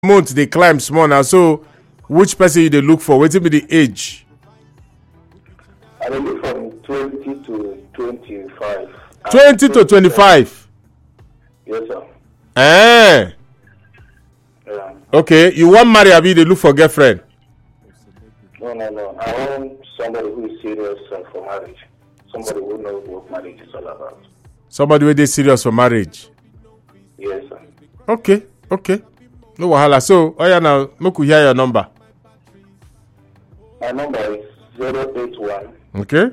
month they climb small now. So which person you dey look for? Wetin be the age? I dey look from 20 to 25. 20 to 25. Yes, sir. Eh. Yeah. Okay, you want marry abi dey look for girlfriend? No. I want somebody who is serious for marriage. Somebody who knows what marriage is all about. Somebody wey dey serious for marriage. Yes, sir. Okay. No wahala. So, now make we hear your number. My number is 081 Okay.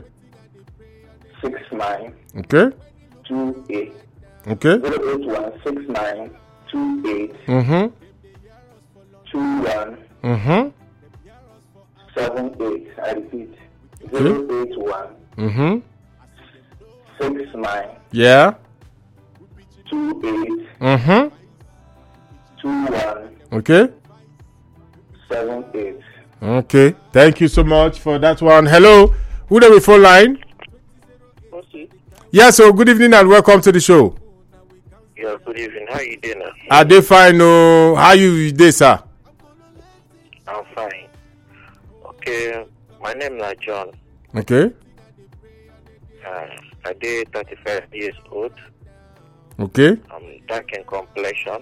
69 Okay. 28. Okay. 081 69 28 Mhm. 21 Mhm. 78. I repeat. 081 Mhm. 69 Yeah. 28 Mhm. 21 Okay. 78. Okay. Thank you so much for that one. Hello. Who dey with phone line? Okay. Yeah, so good evening and welcome to the show. Yeah, good evening. How you doing? I dey fine. Oh, how you dey, sir? I'm fine. Okay, my name is John. Okay. I dey 35 years old. Okay. I'm dark in complexion.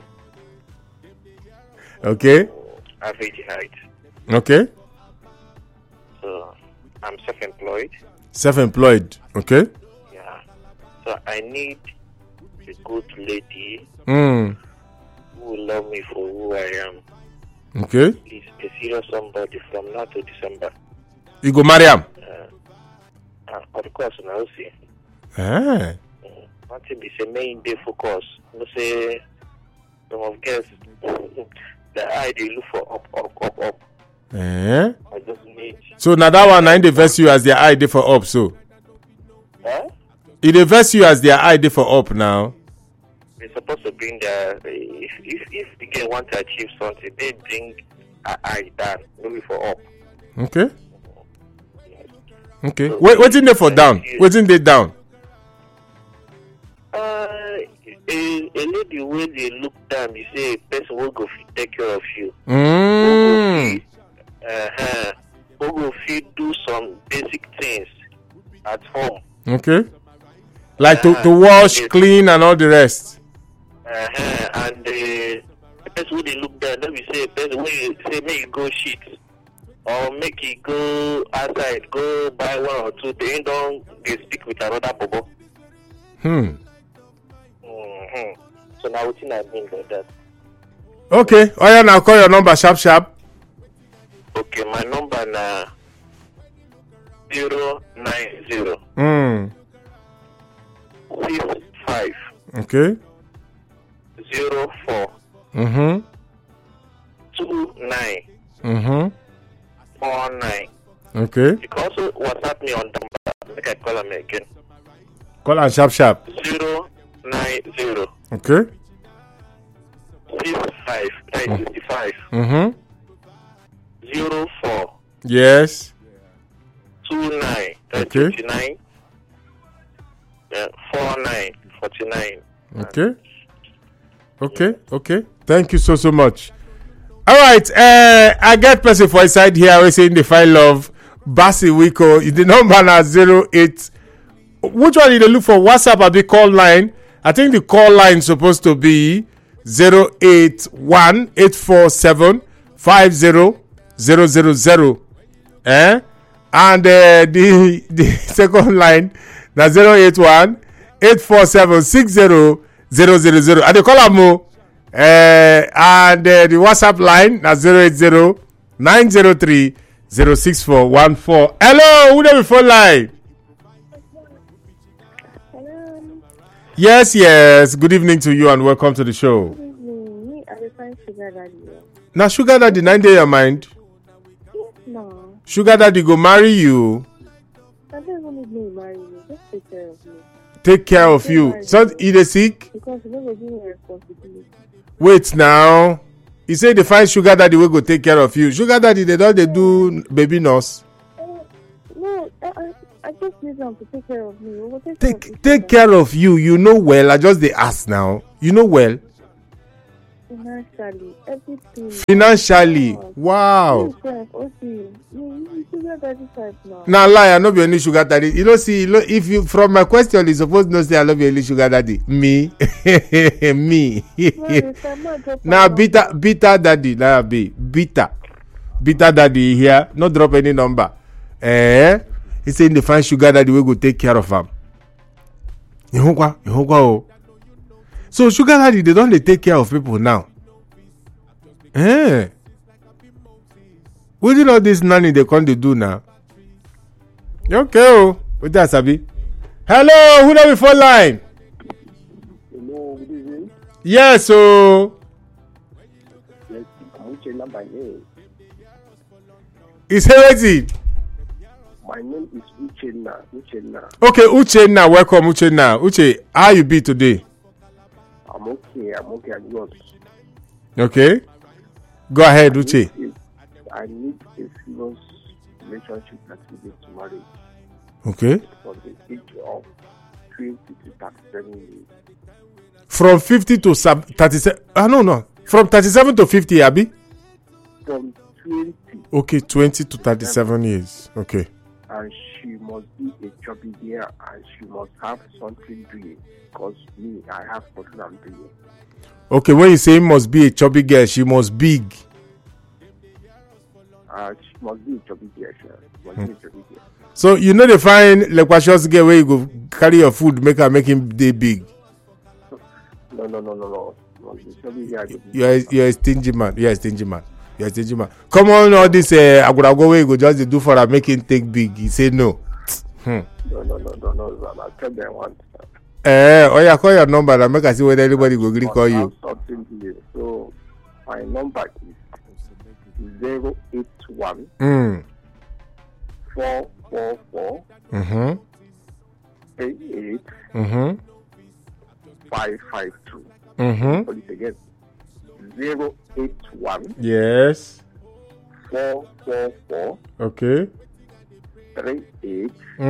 Okay. Average height. Okay. So I'm self-employed. Self-employed. Okay. Yeah. So I need a good lady Hmm. who will love me for who I am. Okay. Please, a serious somebody from now to December. You go marry am? Of course, now see. Ah. One thing be say main day focus. No say some of guests the eye they look for up. Eh? I just need. So now that one, I dey verse you as their eye dey for up. So Huh? it dey verse you as their eye dey for up now. They're supposed to bring the if the girl want to achieve something, they bring an eye down, maybe for up. Okay. Okay. Wetin dey for down? Wetin dey down? A lady wey dey look down, you say a person will go fit take care of you. Mm. Who go fit do some basic things at home. Okay. Like to wash, clean, and all the rest. And the person wey dey look down, let me say a person wey say make you go shit or make you go outside, go buy one or two. They don't dey speak with another bobo. So now wetin I mean by that. Okay. Now call your number sharp. Okay, my number na 090 65 Okay. 04 Mm-hmm. 29 49. Okay. You can also WhatsApp me on number. Make I call him again. Call am sharp. 090 Okay. 65 65 Mm-hmm. 04 Yes. 29 Okay. 29 49 49. Okay. Thank you so much. All right. I get person for inside here. We saying they find love. Basi Wiko. The number now 08. Which one did they look for? WhatsApp or the call line? I think the call line is supposed to be 081 847 50000. And the second line na 081 847 60000. And the call mo and the WhatsApp line na 080 903 06414. Hello, who dey phone line? Hello. Yes. Good evening to you and welcome to the show. Good evening. Me, I dey find sugar daddy. Now, sugar daddy 9 day your mind. No, Sugar daddy go marry you. I don't even need me to marry you. Just take care of me. Take care of you. So he dey sick? Because you don't give me responsibility. Wait now. He say they find sugar daddy wey go take care of you. Sugar daddy they don dey do baby nurse. No, I just need them to take care of me. We will Take care of you. You know well. I just dey ask now. You know well. financially, everything. Financially, wow. You sugar daddy type now. Now lie, I no be only sugar daddy. You know, see, if you from my question, you supposed to say I love you only sugar daddy. Me, me. Now bitter daddy, now be bitter daddy here. Not drop any number. He saying the fine sugar daddy we go take care of him. You know. So sugar daddy they don't take care of people now. What do all this nanny they can't do now? Okay, what that Sabi? Hello, who are we for line? Hello, good evening. Yes, so Yes, I'm Uchenna by name. it's Herezi. My name is Uchenna. Okay, Uchenna, welcome Uchenna. Uche, how you be today? I'm okay, I'm yours. Okay. Go ahead, Uche. I need a serious relationship that leads to marriage Okay. from the age of 20 to 37 years. From 50 to 37. No. From 37 to 50, Abi? From 20, Okay, 20 to 37 years. Okay. and she must be a chubby girl, and she must have something doing. Because me, I have something I'm doing. Okay, when you say must be a chubby girl, she must big. She must be a chubby girl. She must be a chubby girl. So you know they find lequatious girl where you go carry your food, make him day big. No. Chubby girl. You're a stingy man. Come on, all this agurago way you go just do for her, make him take big. He say no. No. I'll tell them once. Call your number and make I see whether anybody go agree call you. So my number is 081 444 88 552. Police again. 081 Yes. 444 Okay. 38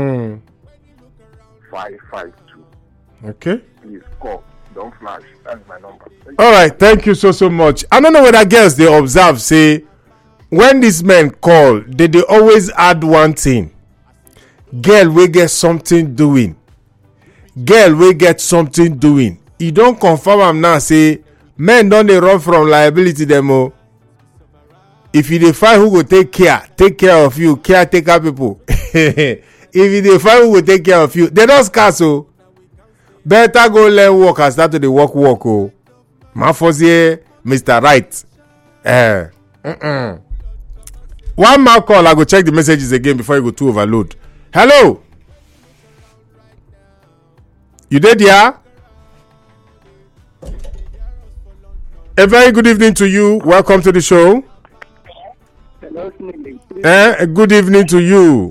552. Okay. Please call. Don't flash. That's my number. All right. Thank you so much. I don't know whether girls they observe say when these men call, they always add one thing. Girl will get something doing. You don't confirm am now say men don't they run from liability them oh. If you define who go take care of you, caretaker people. If you define who go take care of you, they don't scarce oh. Better go learn work and start to the work oh. Mafozie, Mr. Right. One more call, I go check the messages again before you go to overload. Hello. You there, dear? A very good evening to you. Welcome to the show. Hello, Smiley. Good evening to you.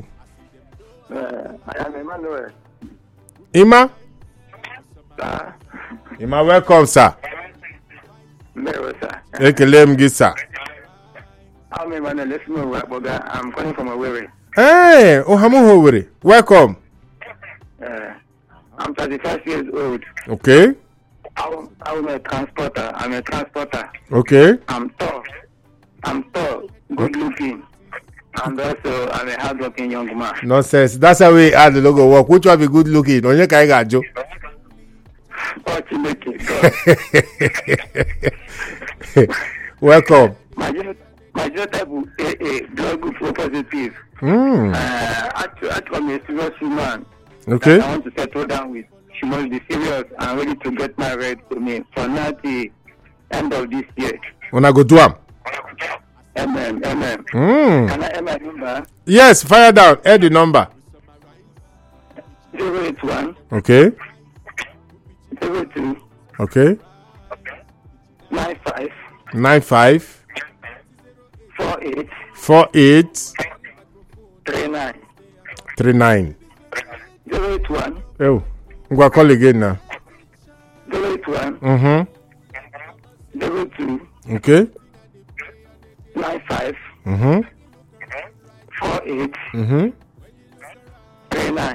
I am Emmanuel. Ima? Sir. Ima, welcome, sir. Hello, sir. Ekelem gi, sir. I'm Emmanuel. Let's move. I'm calling from Owerri. Hey, Ohamu Howere. Welcome. I'm 35 years old. Okay. I'm a transporter. Okay. I'm tall, good looking, and also I'm a hardworking young man. Nonsense. That's how we add the logo work. Which one be good looking? Onye kai gajo. Welcome. My genotype is AA, blood group O positive. Actually, I'm a serious woman. Okay. I want to settle down with. She must be serious and ready to get married to me for now the end of this year. When I go to am. Amen. Can I add my number? Yes, fire down. Add the number. 081. Okay. 02. Okay. 95. 95. 48. 48. 39. 39. 081. Oh, I'm going to call again now. 081. 02. Okay. 95. 48.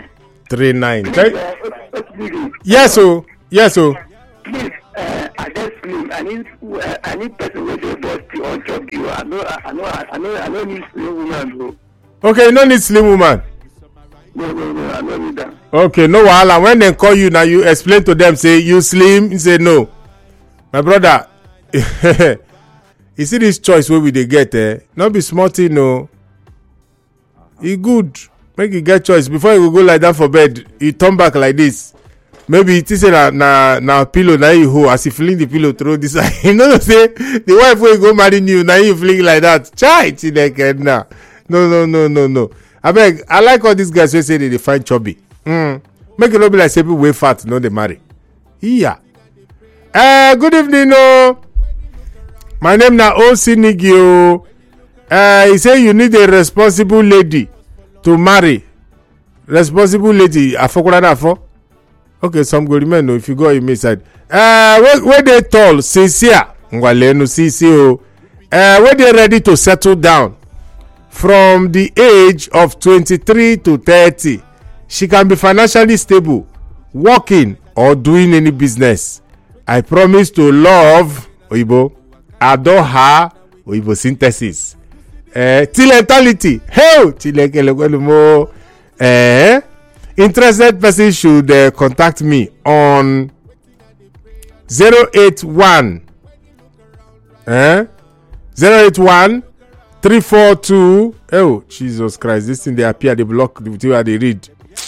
39. Yes, oh. Please, I just slim. I need person with a body on chubby. I know need slim woman though. Okay, you no need slim woman. No, I don't need that. Okay, no wahala. When they call you now, you explain to them, say you slim, you say no. My brother, you see this choice where we dey get, not be smart, no. E good. Make you get choice. Before you go like that for bed, you turn back like this. Maybe it is na pillow, now you hold. As you fling the pillow through this side. You know what I'm saying? The wife will go marry you, now you fling like that. Chai, now. No. I beg, I like all these guys who say they find chubby. Make it not be like say people way fat, no they marry. Yeah. Good evening, no. My name na O.C. Nigio. He say you need a responsible lady to marry. Responsible lady. Okay, some good men know if you go in my side. Where they tall, sincere. Where they ready to settle down. From the age of 23 to 30, she can be financially stable, working or doing any business. I promise to love Oyibo, adore her Oyibo synthesis. Tilentality. Interested person should contact me on 081 342. Oh, Jesus Christ. This thing they appear, they block the video they read.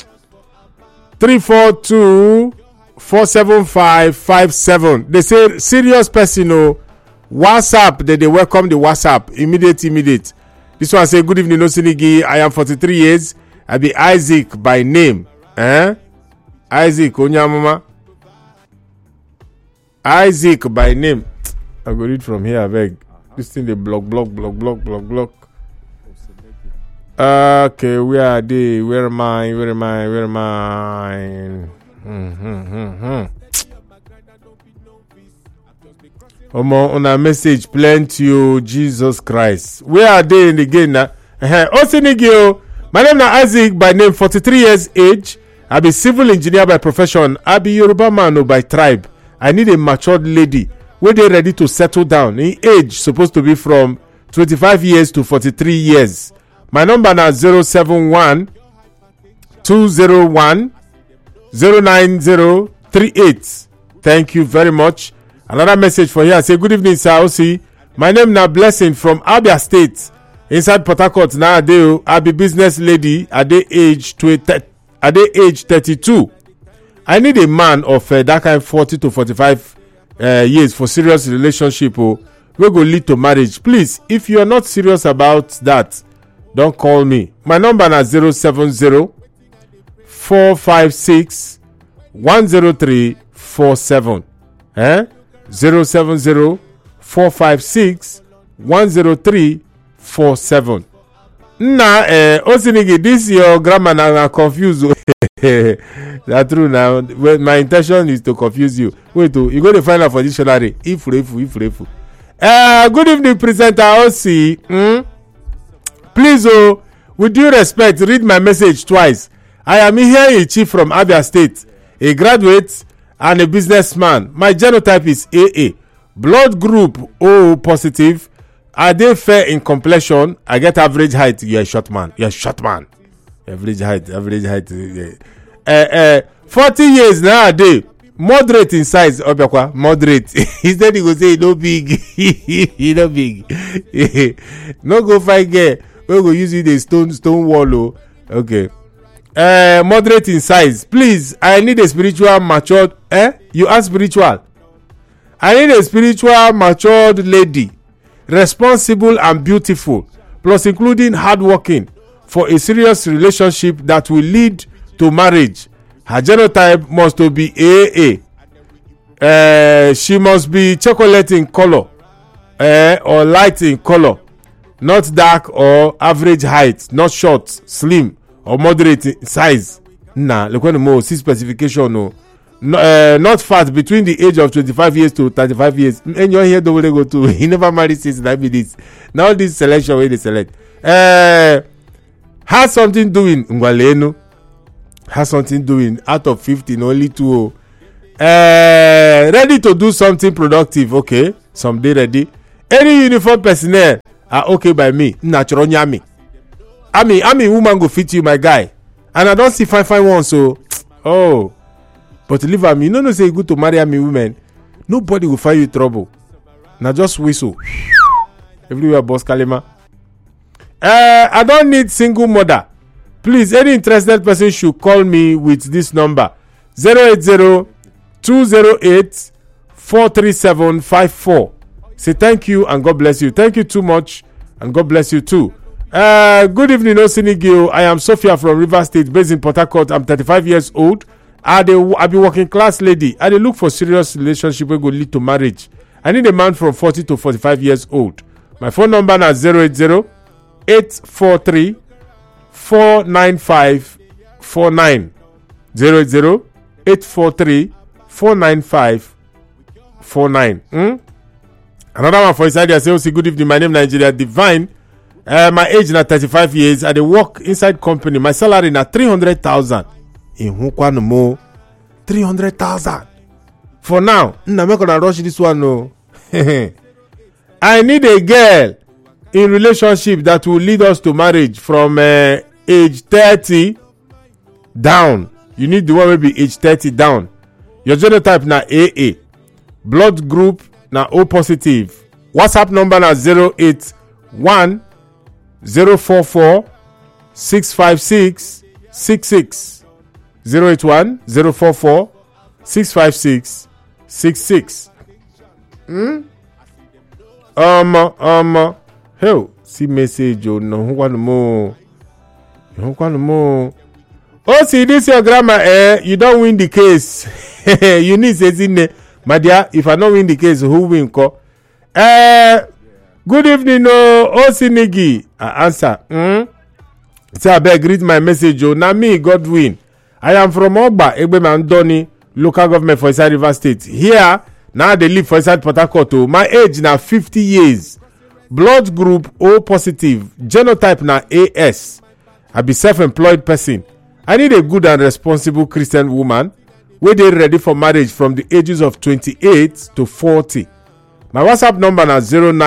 342 47557. They say serious person, WhatsApp, they welcome the WhatsApp. Immediate. This one say, good evening, Osinigi. I am 43 years. I be Isaac by name. Isaac, Onyamama. Isaac by name. I go read from here, I beg. This thing they block. Okay, where are they? Where am I? On a message, plenty, Jesus Christ. Where are they in the game now? Osinigio. My name is Isaac by name, 43 years age. I be civil engineer by profession. I be Yoruba man by tribe. I need a matured lady. Where they ready to settle down in age supposed to be from 25 years to 43 years. My number now 071 201 09038. Thank you very much. Another message for here. I say good evening, sir. Osi. My name now Blessing from Abia State. Inside Port Harcourt nowadays. I be business lady at the age 32. I need a man of that kind 40 to 45 years for serious relationship we go lead to marriage. Please, if you are not serious about that, don't call me. My number is 070 456 10347. 070 456 10347. Osinigi, this your grammar now confused. That's true now. Well, my intention is to confuse you. Wait, you go to find out for dictionary. If. Good evening, presenter OC. Please, with due respect, read my message twice. I am here a chief from Abia State, a graduate and a businessman. My genotype is AA. Blood group O positive. Are they fair in complexion? I get average height. You're a short man. Average height. 40 years nowadays. Moderate in size. Moderate. Instead, he go say, no big. He no big. No go find girl. We go use you the stone wall. Okay. Moderate in size. Please, I need a spiritual matured. You are spiritual. I need a spiritual matured lady. Responsible and beautiful. Plus including hardworking. For a serious relationship that will lead to marriage. Her genotype must be AA. She must be chocolate in color or light in color, not dark or average height, not short, slim or moderate in size. Look at the more see specification. No, not fat, between the age of 25 years to 35 years. And your here don't go to. He never married since 9 minutes. Now this selection where they select. Has something doing. Ngwaleno. Has something doing out of 15, only 2. Ready to do something productive. Okay, some day ready. Any uniform personnel are okay by me. Natural nyami. Army woman go fit you, my guy. And I don't see fine one. So, oh, but leave am. You know say good to marry army women. Nobody will find you trouble. Now just whistle. Everywhere, boss Kalima. I don't need single mother. Please, any interested person should call me with this number 080-208-43754. Say thank you and God bless you. Thank you too much and God bless you too. Good evening, Osinigio. I am Sophia from River State, based in Port Harcourt. I'm 35 years old. I be working class lady. I dey look for serious relationship wey go lead to marriage. I need a man from 40 to 45 years old. My phone number na 080-843-49549. 080-843-49549. Another one for inside there say, "Oh, good evening. My name is Nigeria Divine. My age na 35 years. I dey work inside company. My salary na 300,000. In Hunkwanumo, 300,000. For now, I'm not gonna rush this one. No, I need a girl in relationship that will lead us to marriage from age 30 down. You need the one will be age 30 down. Your genotype na AA. Blood group na O positive. WhatsApp number na 081 044 656 66. 081 044 656 66. Hey, see message oh no one more. Oh, see this your grandma you don't win the case. You need say my dear, if I don't win the case, who win ko? Good evening, Osinigi. I answer. Say I beg read my message oh. Na me Godwin. I am from Ogba, Egbemandoni, local government for inside River State. Here, now they live for inside Port Harcourt. My age now 50 years. Blood group O positive. Genotype na AS. I be self-employed person. I need a good and responsible Christian woman where they ready for marriage from the ages of 28 to 40. My WhatsApp number na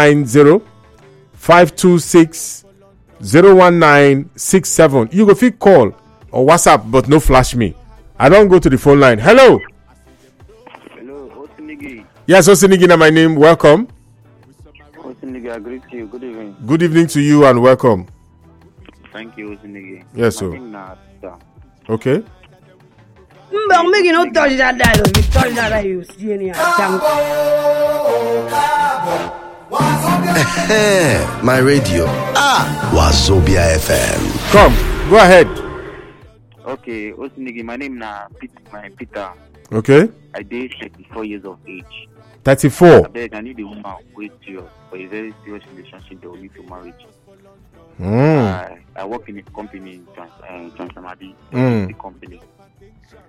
090-526-01967. You go fit call or WhatsApp, but no flash me. I don't go to the phone line. Hello. Hello, Osinigi. Yes, Osinigi na my name. Welcome. Osinigi, I greet you. Good evening. Good evening to you and welcome. Thank you, Osinigi. Yes, sir. Okay. Make you not touch that dialogue. If you touch that, you see any my radio. Wazobia FM. Come, go ahead. Okay, Osinigi, my name na Peter. Okay. I date 34 years of age. 34. I beg, I need a woman who is serious for a very serious relationship that will lead to marriage. I work in a company in Transamadi, the company.